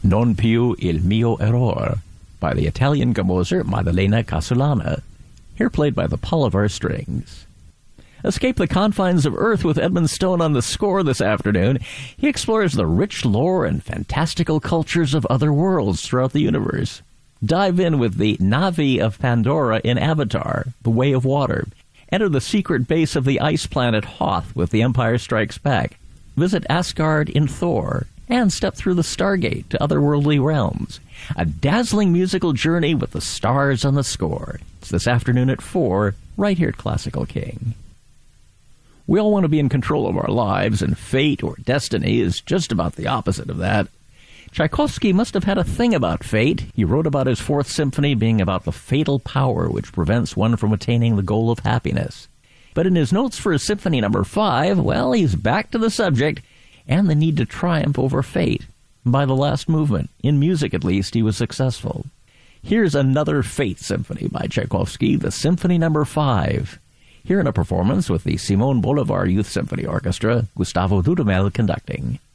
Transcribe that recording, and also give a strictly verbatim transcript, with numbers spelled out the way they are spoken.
Non più il mio error, by the Italian composer Maddalena Casulana, here played by the Polivar Strings. Escape the confines of Earth with Edmund Stone on the score this afternoon. He explores the rich lore and fantastical cultures of other worlds throughout the universe. Dive in with the Na'vi of Pandora in Avatar, The Way of Water. Enter the secret base of the ice planet Hoth with The Empire Strikes Back. Visit Asgard in Thor, and step through the Stargate to otherworldly realms. A dazzling musical journey with the stars on the score. It's this afternoon at four, right here at Classical King. We all want to be in control of our lives, and fate or destiny is just about the opposite of that. Tchaikovsky must have had a thing about fate. He wrote about his Fourth Symphony being about the fatal power which prevents one from attaining the goal of happiness. But in his notes for his Symphony Number five, well, he's back to the subject and the need to triumph over fate. By the last movement, in music at least, he was successful. Here's another Fate Symphony by Tchaikovsky, the Symphony Number five. Here in a performance with the Simon Bolivar Youth Symphony Orchestra, Gustavo Dudamel conducting.